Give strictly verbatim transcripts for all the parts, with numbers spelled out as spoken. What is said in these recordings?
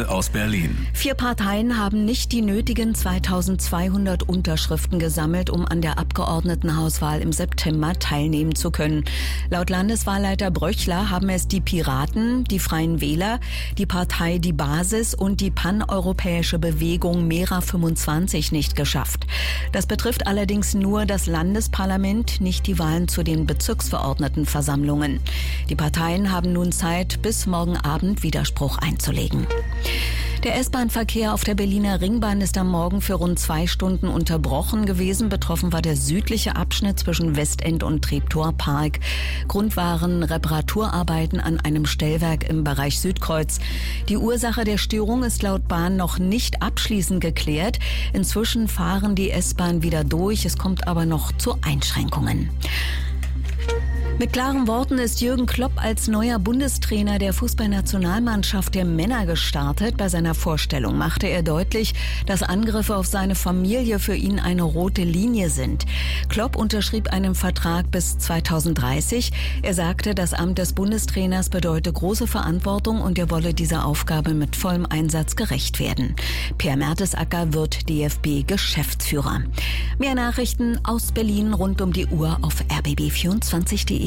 Presse aus Berlin. Vier Parteien haben nicht die nötigen zweitausendzweihundert Unterschriften gesammelt, um an der Abgeordnetenhauswahl im September teilnehmen zu können. Laut Landeswahlleiter Bröchler haben es die Piraten, die Freien Wähler, die Partei Die Basis und die paneuropäische Bewegung Mera fünfundzwanzig nicht geschafft. Das betrifft allerdings nur das Landesparlament, nicht die Wahlen zu den Bezirksverordnetenversammlungen. Die Parteien haben nun Zeit, bis morgen Abend Widerspruch einzulegen. Der S-Bahn-Verkehr auf der Berliner Ringbahn ist am Morgen für rund zwei Stunden unterbrochen gewesen. Betroffen war der südliche Abschnitt zwischen Westend und Treptower-Park. Grund waren Reparaturarbeiten an einem Stellwerk im Bereich Südkreuz. Die Ursache der Störung ist laut Bahn noch nicht abschließend geklärt. Inzwischen fahren die S-Bahn wieder durch. Es kommt aber noch zu Einschränkungen. Mit klaren Worten ist Jürgen Klopp als neuer Bundestrainer der Fußballnationalmannschaft der Männer gestartet. Bei seiner Vorstellung machte er deutlich, dass Angriffe auf seine Familie für ihn eine rote Linie sind. Klopp unterschrieb einen Vertrag bis zweitausenddreißig. Er sagte, das Amt des Bundestrainers bedeute große Verantwortung und er wolle dieser Aufgabe mit vollem Einsatz gerecht werden. Per Mertesacker wird D F B-Geschäftsführer. Mehr Nachrichten aus Berlin rund um die Uhr auf r b b vierundzwanzig punkt de.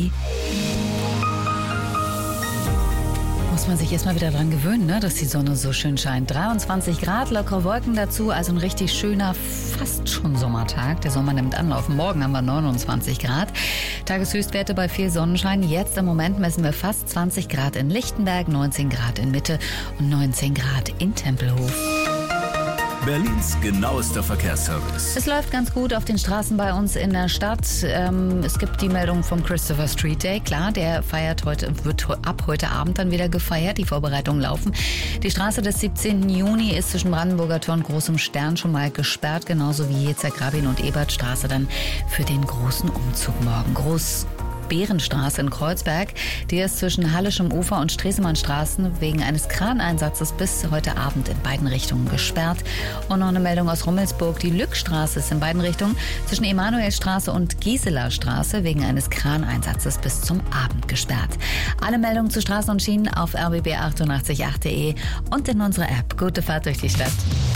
Muss man sich erstmal wieder dran gewöhnen, ne, dass die Sonne so schön scheint. dreiundzwanzig Grad, lockere Wolken dazu, also ein richtig schöner, fast schon Sommertag. Der Sommer nimmt Anlauf. Morgen haben wir neunundzwanzig Grad. Tageshöchstwerte bei viel Sonnenschein. Jetzt im Moment messen wir fast zwanzig Grad in Lichtenberg, neunzehn Grad in Mitte und neunzehn Grad in Tempelhof. Berlins genauester Verkehrsservice. Es läuft ganz gut auf den Straßen bei uns in der Stadt. Ähm, es gibt die Meldung vom Christopher Street Day. Klar, der feiert heute, wird ab heute Abend dann wieder gefeiert. Die Vorbereitungen laufen. Die Straße des siebzehnten Juni ist zwischen Brandenburger Tor und Großem Stern schon mal gesperrt. Genauso wie Yitzhak Rabin und Ebertstraße dann für den großen Umzug morgen. Groß Bärenstraße in Kreuzberg. Die ist zwischen Hallischem Ufer und Stresemannstraßen wegen eines Kraneinsatzes bis heute Abend in beiden Richtungen gesperrt. Und noch eine Meldung aus Rummelsburg. Die Lückstraße ist in beiden Richtungen zwischen Emanuelstraße und Gisela Straße wegen eines Kraneinsatzes bis zum Abend gesperrt. Alle Meldungen zu Straßen und Schienen auf r b b achtundachtzig punkt acht punkt de und in unserer App. Gute Fahrt durch die Stadt.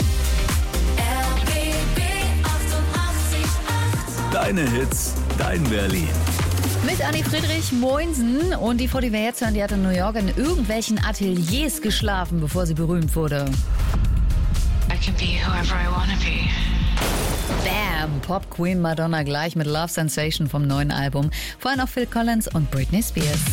R B B achtundachtzig Komma acht. Deine Hits, dein Berlin. Mit Anni Friedrich, moinsen. Und die vor die wir jetzt hören, die hat in New York in irgendwelchen Ateliers geschlafen, bevor sie berühmt wurde. I can be whoever I wanna be. Bam! Pop Queen Madonna gleich mit Love Sensation vom neuen Album. Vorher noch Phil Collins und Britney Spears.